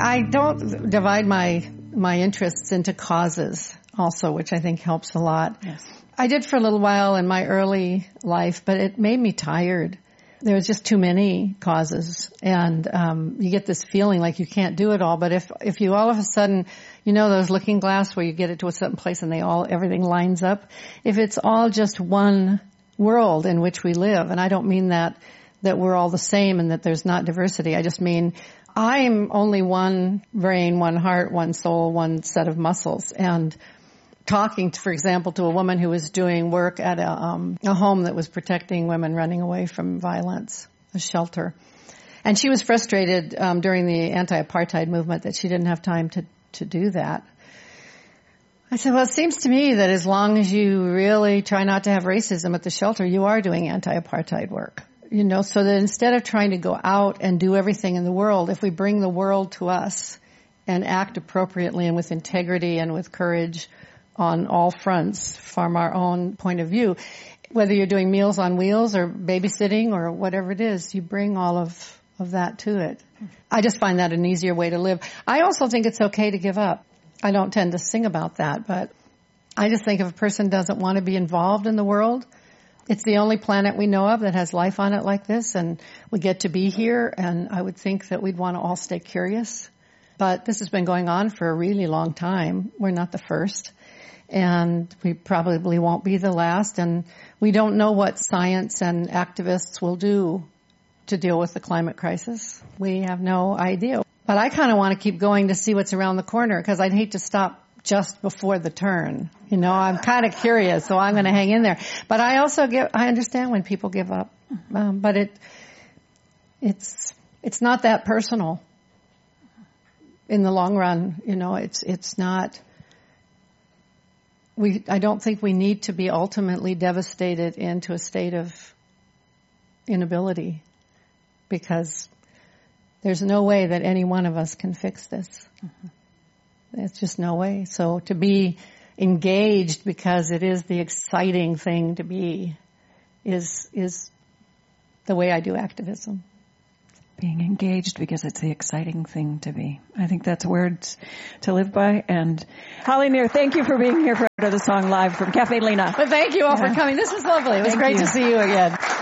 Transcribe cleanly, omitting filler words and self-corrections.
I don't divide my interests into causes also, which I think helps a lot. Yes. I did for a little while in my early life, but it made me tired. There was just too many causes, and you get this feeling like you can't do it all. But if you all of a sudden, those looking glass where you get it to a certain place and everything lines up, if it's all just one world in which we live, and I don't mean that we're all the same and that there's not diversity. I just mean I'm only one brain, one heart, one soul, one set of muscles. And talking, for example, to a woman who was doing work at a home that was protecting women running away from violence, a shelter. And she was frustrated during the anti-apartheid movement that she didn't have time to do that. I said, well, it seems to me that as long as you really try not to have racism at the shelter, you are doing anti-apartheid work. So that instead of trying to go out and do everything in the world, if we bring the world to us and act appropriately and with integrity and with courage on all fronts from our own point of view, whether you're doing Meals on Wheels or babysitting or whatever it is, you bring all of that to it. I just find that an easier way to live. I also think it's okay to give up. I don't tend to sing about that, but I just think if a person doesn't want to be involved in the world, it's the only planet we know of that has life on it like this, and we get to be here, and I would think that we'd want to all stay curious. But this has been going on for a really long time. We're not the first. And we probably won't be the last. And we don't know what science and activists will do to deal with the climate crisis. We have no idea. But I kind of want to keep going to see what's around the corner because I'd hate to stop just before the turn. I'm kind of curious, so I'm going to hang in there. But I also I understand when people give up. But it's not that personal in the long run. It's not. I don't think we need to be ultimately devastated into a state of inability because there's no way that any one of us can fix this. Mm-hmm. There's just no way. So to be engaged because it is the exciting thing to be is the way I do activism. Being engaged because it's the exciting thing to be. I think that's words to live by. And Holly Near, thank you for being here for the Song Live from Cafe Lena. But thank you all for coming. This was lovely. It was great to see you again.